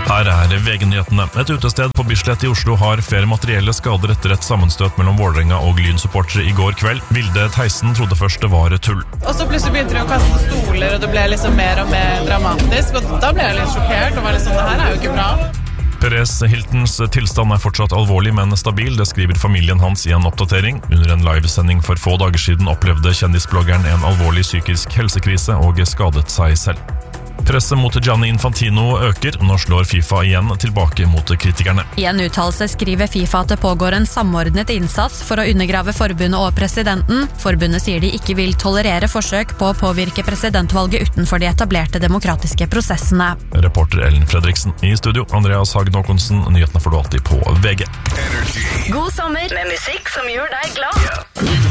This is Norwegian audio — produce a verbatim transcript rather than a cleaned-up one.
Her er V G-nyhetene. Et utested på Bislett i Oslo har flere materielle skader etter et sammenstøt mellom Vålerenga og Lyn-supportere i går kveld. Vilde Theisen trodde først det var tull. Og så plutselig begynte de å kaste stoler, og det ble liksom mer og mer dramatisk. Og da ble jeg litt sjokkert, og var litt sånn, det her er jo ikke bra. Perez Hiltons tilstand er fortsatt alvorlig, men stabil. Det skriver familien hans i en oppdatering. Under en livesending for få dager siden opplevde kjendisbloggeren en alvorlig psykisk helsekrise og skadet seg selv. Presset mot Gianni Infantino øker. Nå slår FIFA igjen tilbake mot kritikerne. I en uttalelse skriver FIFA at det pågår en samordnet innsats for å undergrave forbundet og presidenten. Forbundet sier de ikke vil tolerere forsøk på å påvirke presidentvalget utenfor de etablerte demokratiske prosessene. Reporter Ellen Fredriksen. I studio, Andreas Hagen Håkonsen. Nyhetene får du alltid på V G. God sommer med musikk som gjør deg glad.